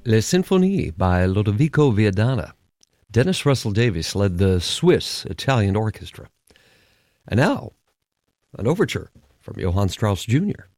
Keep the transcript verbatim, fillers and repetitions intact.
Les Sinfonie by Lodovico Viadana. Dennis Russell Davies led the Swiss Italian Orchestra. And now, an overture from Johann Strauss Junior